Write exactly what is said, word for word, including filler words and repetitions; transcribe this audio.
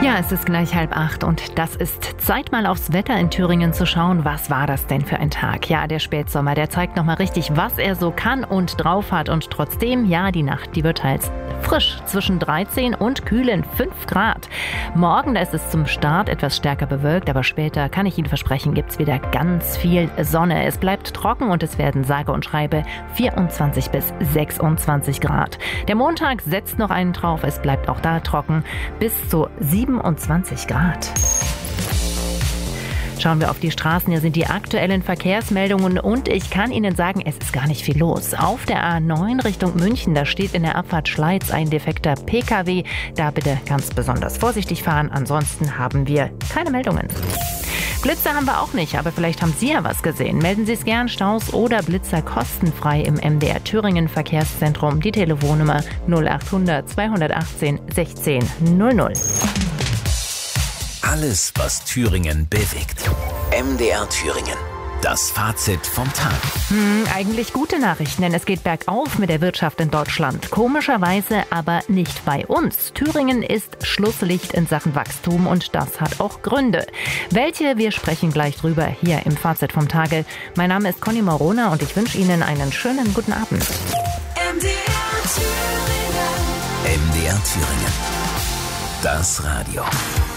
Ja, es ist gleich halb acht und das ist Zeit, mal aufs Wetter in Thüringen zu schauen. Was war das denn für ein Tag? Ja, der Spätsommer, der zeigt nochmal richtig, was er so kann und drauf hat. Und trotzdem, ja, die Nacht, die wird teils frisch, zwischen dreizehn und kühlen fünf Grad. Morgen, da ist es zum Start etwas stärker bewölkt, aber später, kann ich Ihnen versprechen, gibt's wieder ganz viel Sonne. Es bleibt trocken und es werden sage und schreibe vierundzwanzig bis sechsundzwanzig Grad. Der Montag setzt noch einen drauf, es bleibt auch da trocken, bis zu siebenundzwanzig Grad. Schauen wir auf die Straßen, hier sind die aktuellen Verkehrsmeldungen und ich kann Ihnen sagen, es ist gar nicht viel los. Auf der A neun Richtung München, da steht in der Abfahrt Schleiz ein defekter P K W. Da bitte ganz besonders vorsichtig fahren, ansonsten haben wir keine Meldungen. Blitzer haben wir auch nicht, aber vielleicht haben Sie ja was gesehen. Melden Sie es gern, Staus oder Blitzer kostenfrei im M D R Thüringen Verkehrszentrum. Die Telefonnummer null achthundert zweihundertachtzehn sechzehn null null. Alles, was Thüringen bewegt. M D R Thüringen. Das Fazit vom Tag. Hm, eigentlich gute Nachrichten, denn es geht bergauf mit der Wirtschaft in Deutschland. Komischerweise aber nicht bei uns. Thüringen ist Schlusslicht in Sachen Wachstum und das hat auch Gründe. Welche? Wir sprechen gleich drüber hier im Fazit vom Tage. Mein Name ist Conny Morona und ich wünsche Ihnen einen schönen guten Abend. M D R Thüringen. M D R Thüringen. Das Radio.